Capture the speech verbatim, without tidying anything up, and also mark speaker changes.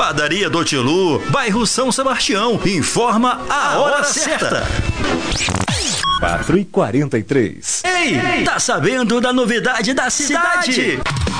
Speaker 1: Padaria do Tilu, bairro São Sebastião, informa a hora certa.
Speaker 2: quatro e quarenta e três.
Speaker 1: Ei, tá sabendo da novidade da cidade?